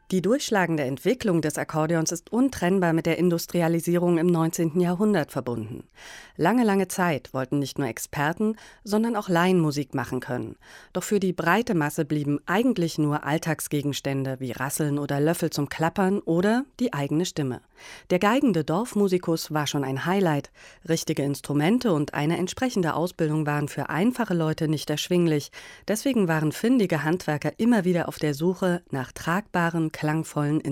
Die durchschlagende Entwicklung des Akkordeons ist untrennbar mit der Industrialisierung im 19. Jahrhundert verbunden. Lange Zeit wollten nicht nur Experten, sondern auch Laien Musik machen können. Doch für die breite Masse blieben eigentlich nur Alltagsgegenstände wie Rasseln oder Löffel zum Klappern oder die eigene Stimme. Der geigende Dorfmusikus war schon ein Highlight. Richtige Instrumente und eine entsprechende Ausbildung waren für einfache Leute nicht erschwinglich. Deswegen waren findige Handwerker immer wieder auf der Suche nach tragbaren, klangvollen